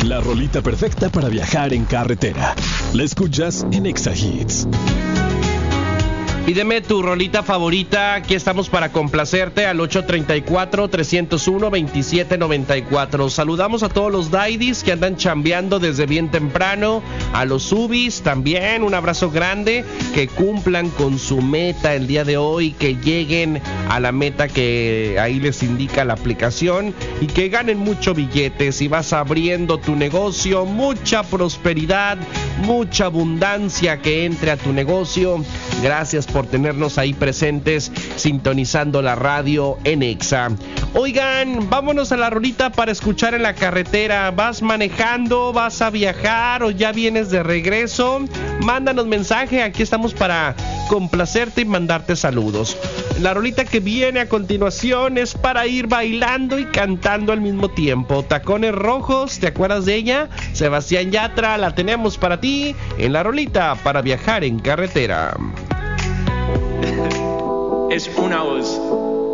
La rolita perfecta para viajar en carretera. La escuchas en Exa Hits. Pídeme tu rolita favorita, aquí estamos para complacerte al 834-301-2794. Saludamos a todos los Daidis que andan chambeando desde bien temprano, a los Subis también, un abrazo grande, que cumplan con su meta el día de hoy, que lleguen a la meta que ahí les indica la aplicación y que ganen mucho billete. Si vas abriendo tu negocio, mucha prosperidad, mucha abundancia que entre a tu negocio. Gracias por tenernos ahí presentes, sintonizando la radio en Exa. Oigan, vámonos a la rolita para escuchar en la carretera. ¿Vas manejando, vas a viajar o ya vienes de regreso? Mándanos mensaje, aquí estamos para complacerte y mandarte saludos. La rolita que viene a continuación es para ir bailando y cantando al mismo tiempo. Tacones Rojos, ¿te acuerdas de ella? Sebastián Yatra, la tenemos para ti en la rolita para viajar en carretera. Es una voz.